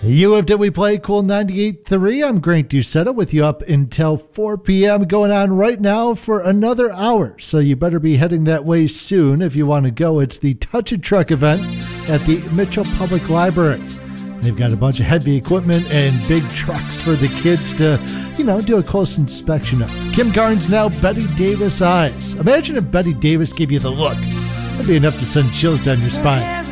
You Lived It, We Play, Cool 98.3. I'm Grant Doucetta with you up until 4 p.m. going on right now for another hour. So you better be heading that way soon if you want to go. It's the Touch a Truck event at the Mitchell Public Library. They've got a bunch of heavy equipment and big trucks for the kids to, do a close inspection of. Kim Carnes now, Betty Davis eyes. Imagine if Betty Davis gave you the look. That'd be enough to send chills down your spine.